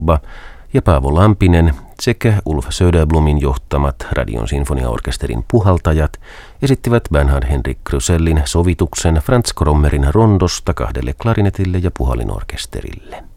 Kubba ja Paavo Lampinen sekä Ulf Söderblomin johtamat Radion sinfoniaorkesterin puhaltajat esittivät Bernhard Henrik Krusellin sovituksen Franz Krommerin rondosta 2 klarinetille ja puhallinorkesterille.